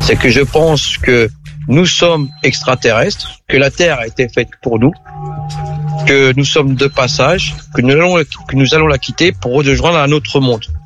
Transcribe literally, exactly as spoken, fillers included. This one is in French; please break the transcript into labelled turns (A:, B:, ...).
A: C'est que je pense que nous sommes extraterrestres, que la Terre a été faite pour nous, que nous sommes de passage, que nous allons, que nous allons la quitter pour rejoindre un autre monde.